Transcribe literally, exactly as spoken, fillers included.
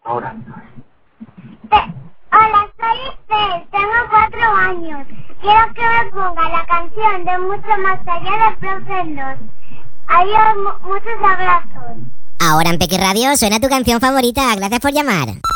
Ahora. Te- Hola, soy Esther, tengo cuatro años. Quiero que me ponga la canción de Mucho Más Allá de Frozen dos. Adiós, mu- muchos abrazos. Ahora en Peque Radio suena tu canción favorita. Gracias por llamar.